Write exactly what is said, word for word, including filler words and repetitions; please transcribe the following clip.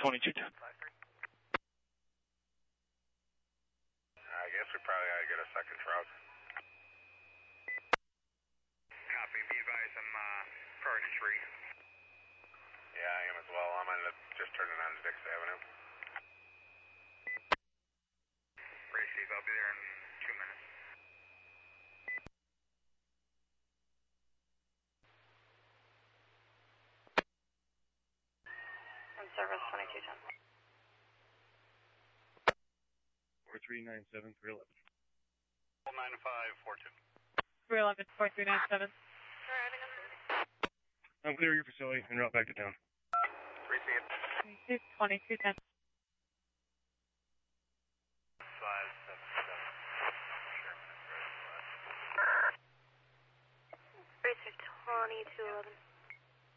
twenty-two ten. I guess we probably ought to get a second truck. Copy. Be advised, I'm uh, priority three. Yeah, I am as well. I'm on the, just turning on Dix Avenue. Receive. I'll be there in two minutes. In service twenty-two ten. four three nine seven, three eleven. nine five four two. three eleven, four three nine seven. I'm clear your facility and route back to town. Receive. twenty-two ten. five seven seven. Sherman. Receive twenty-two eleven.